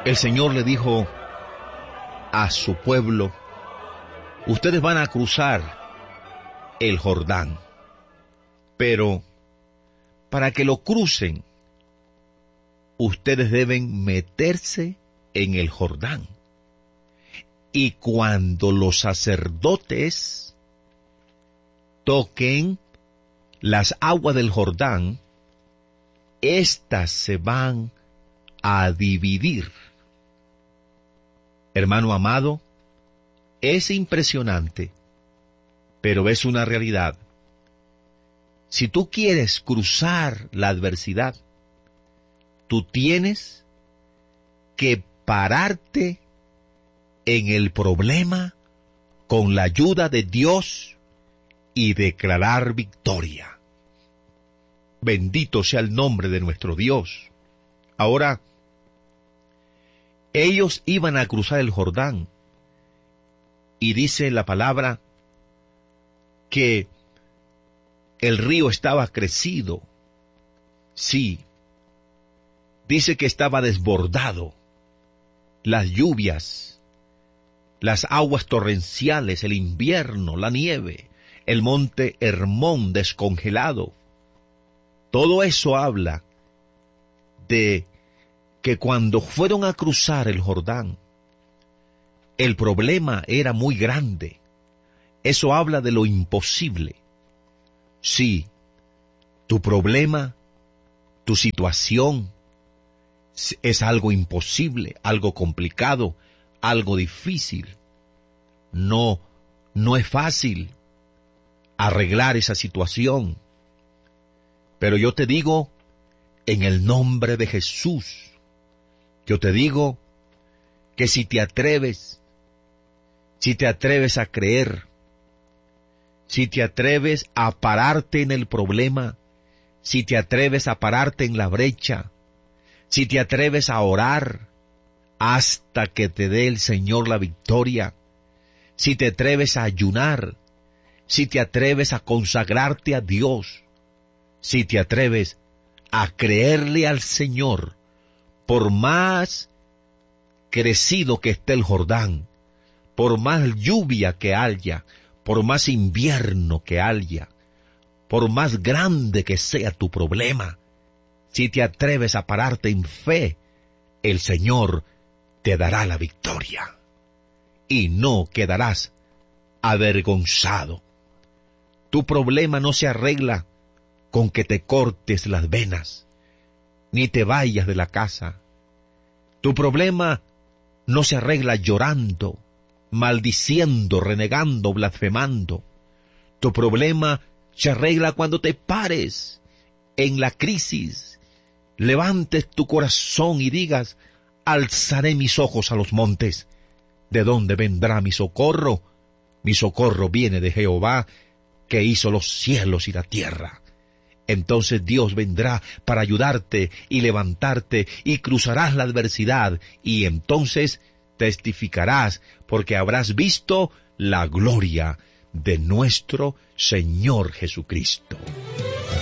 el Señor le dijo a su pueblo: ustedes van a cruzar el Jordán, pero para que lo crucen, ustedes deben meterse en el Jordán. Y cuando los sacerdotes toquen las aguas del Jordán, éstas se van a dividir. Hermano amado, es impresionante, pero es una realidad. Si tú quieres cruzar la adversidad, tú tienes que pararte en el problema con la ayuda de Dios y declarar victoria. Bendito sea el nombre de nuestro Dios. Ahora, ellos iban a cruzar el Jordán, y dice la palabra que el río estaba crecido. Sí, dice que estaba desbordado. Las lluvias, las aguas torrenciales, el invierno, la nieve, el monte Hermón descongelado. Todo eso habla de que cuando fueron a cruzar el Jordán, el problema era muy grande. Eso habla de lo imposible. Sí, tu problema, tu situación, es algo imposible, algo complicado, algo difícil. No es fácil arreglar esa situación. Pero yo te digo, en el nombre de Jesús, yo te digo que si te atreves a creer, si te atreves a pararte en el problema, si te atreves a pararte en la brecha, si te atreves a orar hasta que te dé el Señor la victoria, si te atreves a ayunar, si te atreves a consagrarte a Dios, si te atreves a creerle al Señor, por más crecido que esté el Jordán, por más lluvia que haya, por más invierno que haya, por más grande que sea tu problema, si te atreves a pararte en fe, el Señor te dará la victoria y no quedarás avergonzado. Tu problema no se arregla con que te cortes las venas, ni te vayas de la casa. Tu problema no se arregla llorando, maldiciendo, renegando, blasfemando. Tu problema se arregla cuando te pares en la crisis, levantes tu corazón y digas: alzaré mis ojos a los montes. ¿De dónde vendrá mi socorro? Mi socorro viene de Jehová, que hizo los cielos y la tierra. Entonces Dios vendrá para ayudarte y levantarte, y cruzarás la adversidad, y entonces testificarás, porque habrás visto la gloria de nuestro Señor Jesucristo.